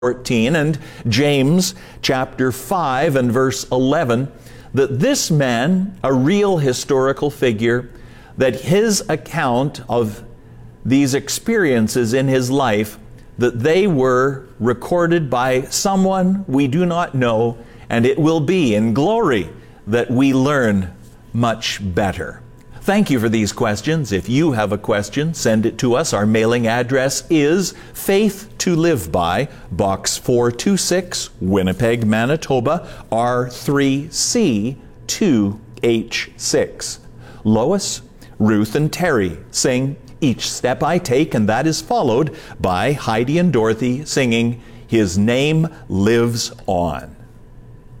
14 and James chapter 5 and verse 11, that this man, a real historical figure, that his account of these experiences in his life, that they were recorded by someone we do not know, and it will be in glory that we learn much better. Thank you for these questions. If you have a question, send it to us. Our mailing address is Faith to Live By, Box 426, Winnipeg, Manitoba, R3C 2H6. Lois, Ruth, and Terry sing Each Step I Take, and that is followed by Heidi and Dorothy singing His Name Lives On.